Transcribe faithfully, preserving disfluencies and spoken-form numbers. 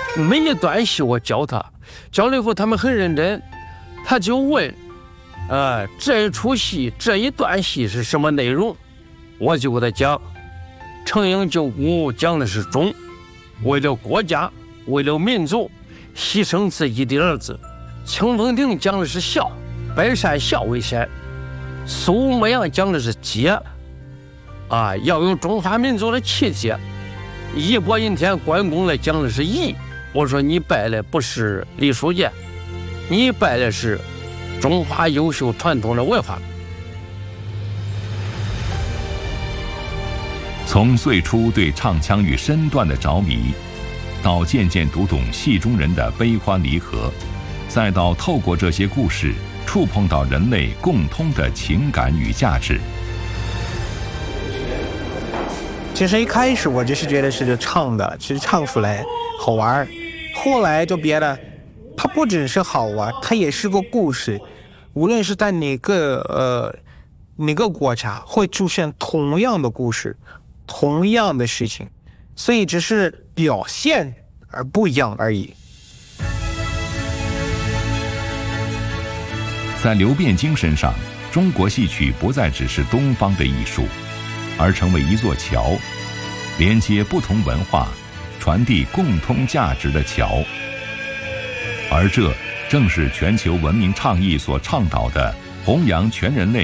每一段戏我教他，教了以后他们很认真，他就问，呃，这一出戏这一段戏是什么内容？我就给他讲，成营救国讲的是忠，为了国家，为了民族，牺牲自己的儿子；清风亭讲的是孝，百善孝为先；苏牧阳讲的是节，啊，要用中华民族的气节；义薄云天关公来讲的是义。我说你拜的不是李书建，你拜的是中华优秀传统的文化。 从最初对唱腔与身段的着迷，到渐渐读懂戏中人的悲欢离合，再到透过这些故事触碰到人类共通的情感与价值。 其实一开始我就是觉得是唱的，其实唱出来好玩，后来就别的，它不只是好玩，它也是个故事。无论是在哪个呃哪个国家，会出现同样的故事，同样的事情，所以只是表现而不一样而已。 在刘辩精神上，中国戏曲不再只是东方的艺术，而成为一座桥，连接不同文化，传递共通价值的桥。而这正是全球文明倡议所倡导的弘扬全人类